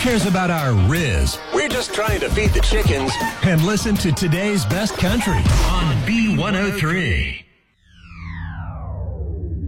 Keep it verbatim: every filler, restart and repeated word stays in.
cares about our Riz? We're just trying to feed the chickens. And listen to today's best country on B one oh three.